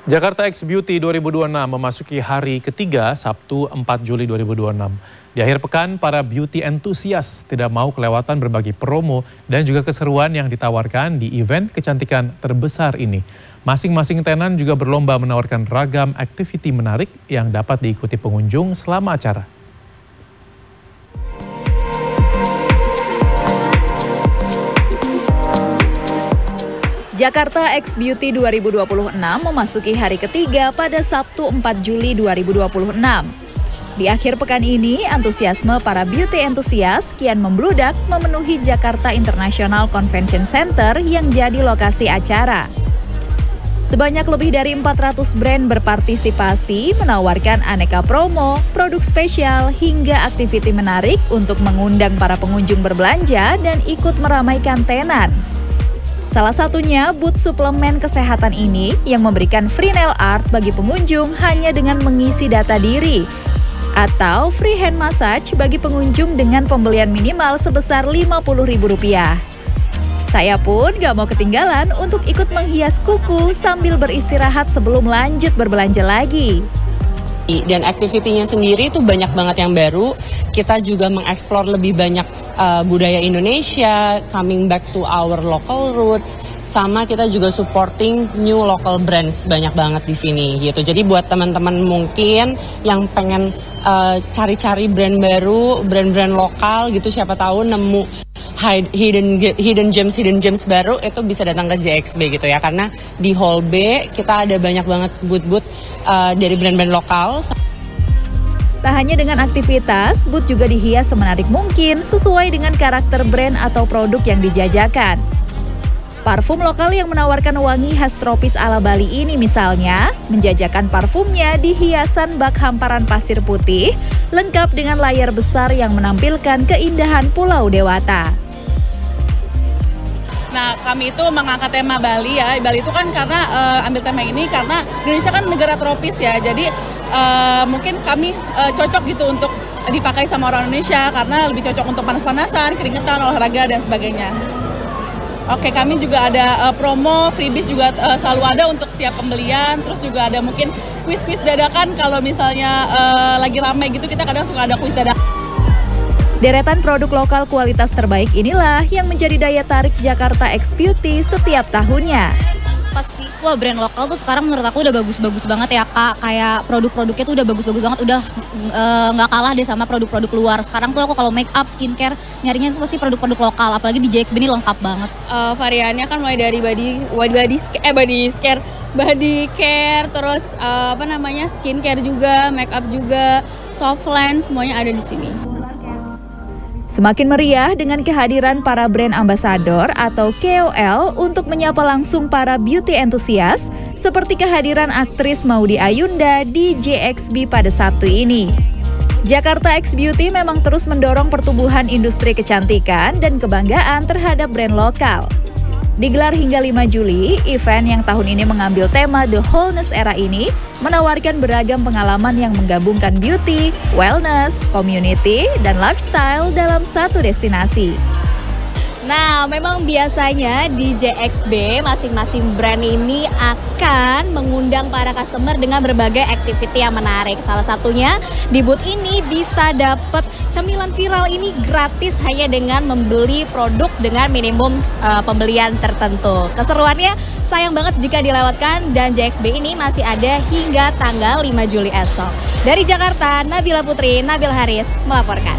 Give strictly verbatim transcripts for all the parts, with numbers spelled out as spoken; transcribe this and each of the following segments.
Jakarta X Beauty dua ribu dua puluh enam memasuki hari ketiga Sabtu empat Juli dua ribu dua puluh enam. Di akhir pekan, para beauty entusias tidak mau kelewatan berbagai promo dan juga keseruan yang ditawarkan di event kecantikan terbesar ini. Masing-masing tenan juga berlomba menawarkan ragam aktiviti menarik yang dapat diikuti pengunjung selama acara. Jakarta X Beauty dua ribu dua puluh enam memasuki hari ketiga pada Sabtu empat Juli dua ribu dua puluh enam. Di akhir pekan ini, antusiasme para beauty entusias kian membludak memenuhi Jakarta International Convention Center yang jadi lokasi acara. Sebanyak lebih dari empat ratus brand berpartisipasi menawarkan aneka promo, produk spesial, hingga aktiviti menarik untuk mengundang para pengunjung berbelanja dan ikut meramaikan tenan. Salah satunya booth suplemen kesehatan ini yang memberikan free nail art bagi pengunjung hanya dengan mengisi data diri, atau free hand massage bagi pengunjung dengan pembelian minimal sebesar lima puluh ribu rupiah. Saya pun gak mau ketinggalan untuk ikut menghias kuku sambil beristirahat sebelum lanjut berbelanja lagi. Dan aktivitinya sendiri itu banyak banget yang baru. Kita juga mengeksplor lebih banyak uh, budaya Indonesia, coming back to our local roots, sama kita juga supporting new local brands banyak banget di sini gitu. Jadi buat teman-teman mungkin yang pengen uh, cari-cari brand baru, brand-brand lokal gitu, siapa tahu nemu hidden hidden gems hidden gems baru, itu bisa datang ke J X B gitu ya, karena di Hall B kita ada banyak banget booth-booth uh, dari brand-brand lokal. Tak hanya dengan aktivitas, booth juga dihias semenarik mungkin sesuai dengan karakter brand atau produk yang dijajakan. Parfum lokal yang menawarkan wangi khas tropis ala Bali ini misalnya menjajakan parfumnya di hiasan bak hamparan pasir putih, lengkap dengan layar besar yang menampilkan keindahan Pulau Dewata. Nah, kami itu mengangkat tema Bali ya. Bali itu kan karena uh, ambil tema ini karena Indonesia kan negara tropis ya. Jadi uh, mungkin kami uh, cocok gitu untuk dipakai sama orang Indonesia karena lebih cocok untuk panas-panasan, keringetan, olahraga dan sebagainya. Oke, kami juga ada uh, promo, freebies juga uh, selalu ada untuk setiap pembelian. Terus juga ada mungkin kuis-kuis dadakan kalau misalnya uh, lagi ramai gitu, kita kadang suka ada kuis dadakan. Deretan produk lokal kualitas terbaik inilah yang menjadi daya tarik Jakarta X Beauty setiap tahunnya. Pasti, wah brand lokal tuh sekarang menurut aku udah bagus-bagus banget ya Kak. Kayak produk-produknya tuh udah bagus-bagus banget, udah nggak uh, kalah deh sama produk-produk luar. Sekarang tuh aku kalau make up, skincare, nyarinya tuh pasti produk-produk lokal. Apalagi di J X B ini lengkap banget. Uh, variannya kan mulai dari body, body, eh body care, body care, terus uh, apa namanya skincare juga, make up juga, soft lens, semuanya ada di sini. Semakin meriah dengan kehadiran para brand ambassador atau K O L untuk menyapa langsung para beauty entusias, seperti kehadiran aktris Maudy Ayunda di J X B pada Sabtu ini. Jakarta X Beauty memang terus mendorong pertumbuhan industri kecantikan dan kebanggaan terhadap brand lokal. Digelar hingga lima Juli, event yang tahun ini mengambil tema The Wholeness Era ini menawarkan beragam pengalaman yang menggabungkan beauty, wellness, community, dan lifestyle dalam satu destinasi. Nah, memang biasanya di J X B masing-masing brand ini akan mengundang para customer dengan berbagai activity yang menarik. Salah satunya di booth ini bisa dapat cemilan viral ini gratis hanya dengan membeli produk dengan minimum uh, pembelian tertentu. Keseruannya sayang banget jika dilewatkan dan J X B ini masih ada hingga tanggal lima Juli esok. Dari Jakarta, Nabila Putri, Nabil Haris melaporkan.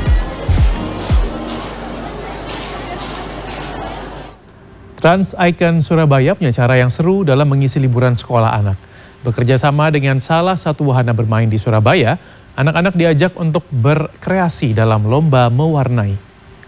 Trans Icon Surabaya punya cara yang seru dalam mengisi liburan sekolah anak. Bekerja sama dengan salah satu wahana bermain di Surabaya, anak-anak diajak untuk berkreasi dalam lomba mewarnai.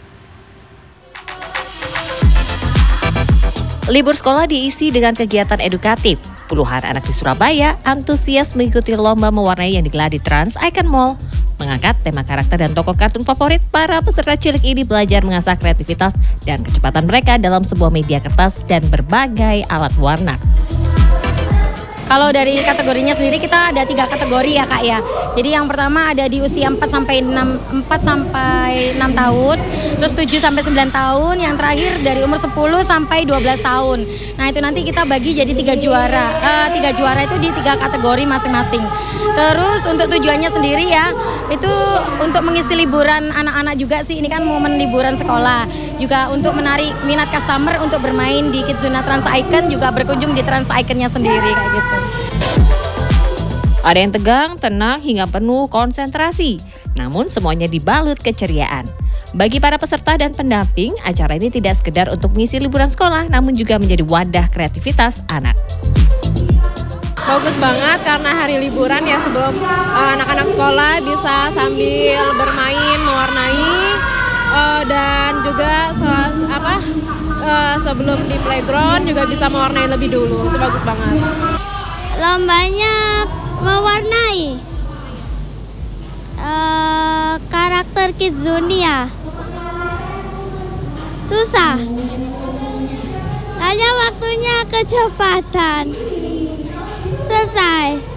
Libur sekolah diisi dengan kegiatan edukatif. Puluhan anak di Surabaya antusias mengikuti lomba mewarnai yang digelar di Trans Icon Mall. Mengangkat tema karakter dan tokoh kartun favorit, para peserta cilik ini belajar mengasah kreativitas dan kecepatan mereka dalam sebuah media kertas dan berbagai alat warna. Kalau dari kategorinya sendiri kita ada tiga kategori ya Kak ya. Jadi yang pertama ada di usia empat sampai enam tahun, terus tujuh sampai sembilan tahun, yang terakhir dari umur sepuluh sampai dua belas tahun. Nah itu nanti kita bagi jadi tiga juara, uh, tiga juara itu di tiga kategori masing-masing. Terus untuk tujuannya sendiri ya, itu untuk mengisi liburan anak-anak juga sih, ini kan momen liburan sekolah. Juga untuk menarik minat customer untuk bermain di Kidzuna Trans Icon, juga berkunjung di Trans Icon-nya sendiri kayak gitu. Ada yang tegang, tenang, hingga penuh konsentrasi. Namun semuanya dibalut keceriaan. Bagi para peserta dan pendamping, acara ini tidak sekedar untuk mengisi liburan sekolah, namun juga menjadi wadah kreativitas anak. Bagus banget karena hari liburan ya, sebelum uh, anak-anak sekolah bisa sambil bermain, mewarnai, uh, dan juga selas, apa, uh, sebelum di playground juga bisa mewarnai lebih dulu. Itu bagus banget. Lombanya mewarnai uh, karakter Kidzunia. Susah. Hanya waktunya kecepatan. Selesai.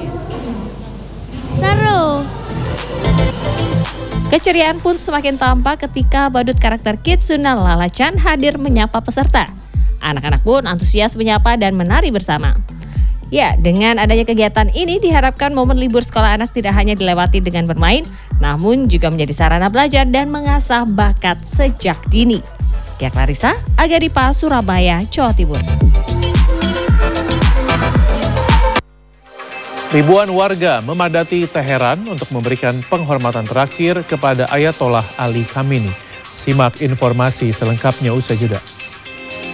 Seru. Keceriaan pun semakin tampak ketika badut karakter Kitsuna Lala-chan hadir menyapa peserta. Anak-anak pun antusias menyapa dan menari bersama. Ya, dengan adanya kegiatan ini diharapkan momen libur sekolah anak tidak hanya dilewati dengan bermain, namun juga menjadi sarana belajar dan mengasah bakat sejak dini. Kia Clarissa, Agadipa, Surabaya, Jawa Timur. Ribuan warga memadati Teheran untuk memberikan penghormatan terakhir kepada Ayatollah Ali Khamenei. Simak informasi selengkapnya usai jeda.